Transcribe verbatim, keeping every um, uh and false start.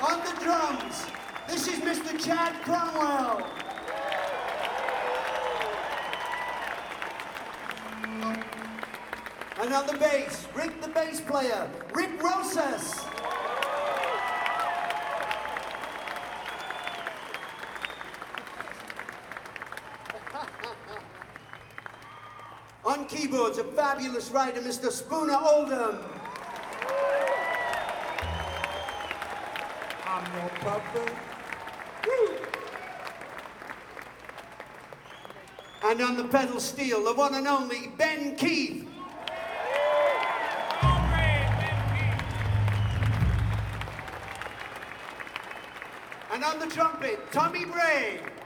On the drums, this is Mister Chad Cromwell. And on the bass, Rick the bass player, Rick Rosas. On keyboards, a fabulous writer, Mister Spooner Oldham. I'm your puppet. And on the pedal steel, the one and only Ben Keith. And on the trumpet, Tommy Bray.